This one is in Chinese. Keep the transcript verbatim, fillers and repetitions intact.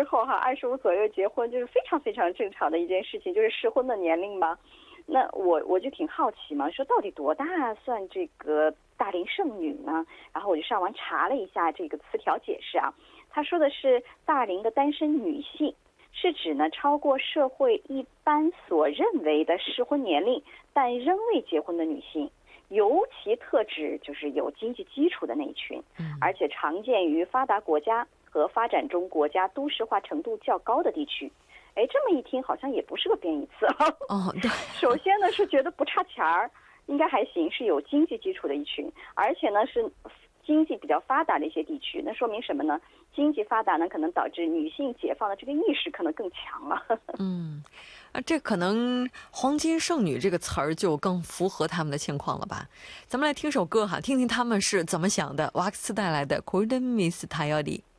之后哈，二十五左右结婚就是非常非常正常的一件事情，就是适婚的年龄嘛。那我我就挺好奇嘛，说到底多大算这个大龄剩女呢？然后我就上网查了一下这个词条解释啊，他说的是大龄的单身女性，是指呢超过社会一般所认为的适婚年龄但仍未结婚的女性，尤其特指就是有经济基础的那一群，而且常见于发达国家和发展中国家都市化程度较高的地区。哎，这么一听好像也不是个贬义词啊。 哦，对。 首先呢是觉得不差钱儿，应该还行，是有经济基础的一群，而且呢是经济比较发达的一些地区。那说明什么呢？经济发达呢可能导致女性解放的这个意识可能更强了。 嗯，啊，这可能黄金剩女这个词儿就更符合他们的情况了吧。咱们来听首歌哈，听听他们是怎么想的。瓦克斯带来的 Golden Miss Tayori。